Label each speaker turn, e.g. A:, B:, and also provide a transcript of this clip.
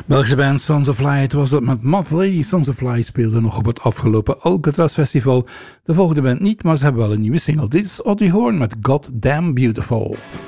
A: Belgische band Sons of Light was dat met Motley. Sons of Light speelde nog op het afgelopen Alcatraz Festival. De volgende band niet, maar ze hebben wel een nieuwe single. Dit is Audrey Horne met God Damn Beautiful.